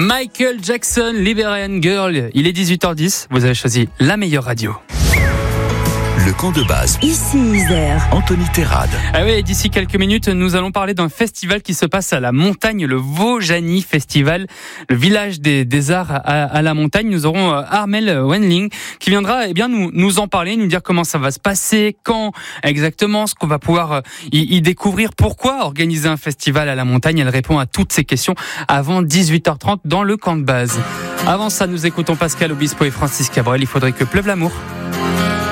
Michael Jackson, Liberian Girl. Il est 18h10, vous avez choisi la meilleure radio. Le camp de base. Ici Isère. Anthony Terrade. Ah oui, d'ici quelques minutes, nous allons parler d'un festival qui se passe à la montagne, le Vaujany Festival, le village des arts à la montagne. Nous aurons Armel Wendling qui viendra nous en parler, nous dire comment ça va se passer, quand exactement, ce qu'on va pouvoir y découvrir, pourquoi organiser un festival à la montagne. Elle répond à toutes ces questions avant 18h30 dans le camp de base. Avant ça, nous écoutons Pascal Obispo et Francis Cabrel. Il faudrait que pleuve l'amour.